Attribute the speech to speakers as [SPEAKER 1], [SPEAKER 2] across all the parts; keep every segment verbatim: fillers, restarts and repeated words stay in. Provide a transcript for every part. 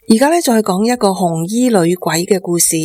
[SPEAKER 1] 而家咧再講一個紅衣女鬼嘅故事。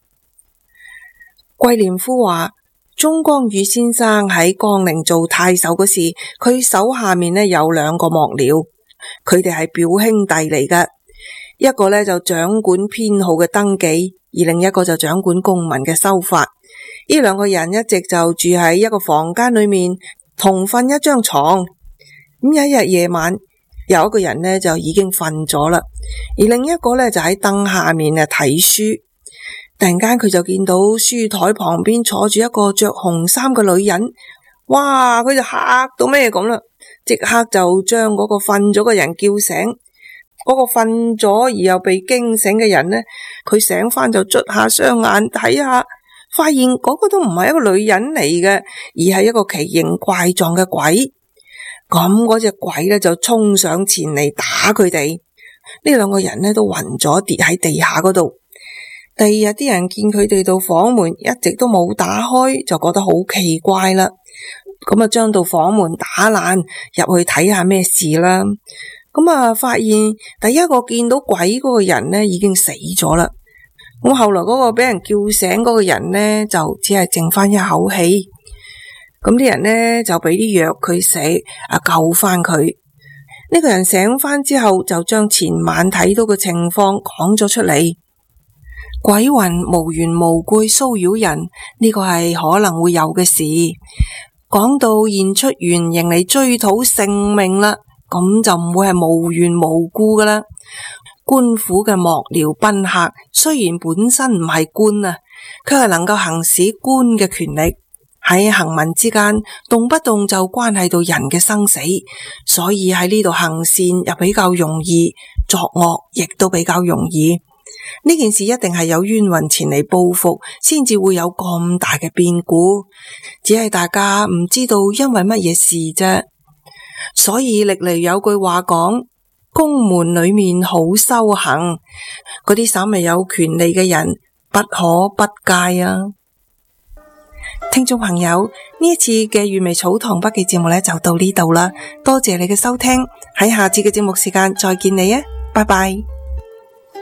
[SPEAKER 1] 桂廉夫話，鍾光宇先生喺江寧做太守嗰時，佢手下面呢有兩個幕僚，佢哋係表兄弟嚟㗎。一個呢就掌管編號嘅登記，而另一個就掌管公文嘅收發。呢兩個人一直就住喺一個房間裏面，同瞓一張床。咁有一日夜晚，有一個人呢就已經瞓咗啦，而另一個呢就喺燈下面啊睇書。突然間佢就見到書台旁邊坐住一個着紅衫嘅女人，哇！佢就嚇到咩咁啦，即刻就將嗰個瞓咗嘅人叫醒。嗰個瞓咗而又被驚醒嘅人呢，佢醒翻就捽下雙眼睇下，發現嗰個都唔係一個女人嚟嘅，而係一個奇形怪狀嘅鬼。咁嗰隻鬼呢就衝上前嚟打佢哋，呢兩個人呢都暈咗跌喺地下嗰度。第二日啲人見佢哋道房門一直都冇打開，就覺得好奇怪啦。咁啊將道房門打爛入去睇下咩事啦。咁啊發現第一個見到鬼嗰個人呢已經死咗啦。咁後來嗰個俾人叫醒嗰個人呢就只係剩翻一口氣。咁啲人呢就俾啲藥佢食啊救翻佢。呢個人醒翻之後就將前晚睇到嘅情況講咗出嚟。鬼魂無緣無故騷擾人，呢個係可能會有嘅事。講到現出原形嚟追討性命啦，咁就唔會係無緣無故噶啦。官府嘅幕僚賓客雖然本身唔係官啊，卻係能夠行使官嘅權力，喺行文之間動不動就關係到人嘅生死，所以喺呢度行善又比較容易，作惡亦都比較容易。呢件事一定係有冤魂前嚟報復，先至會有咁大嘅變故，只係大家唔知道因為乜嘢事啫。所以歷嚟有句話講，宮門裏面好修行，嗰啲稍微有權利嘅人不可不戒啊。聽眾朋友，呢一次嘅粵微草堂筆記節目呢就到呢度啦，多謝你嘅收聽，喺下次嘅節目時間再見你啊，拜拜。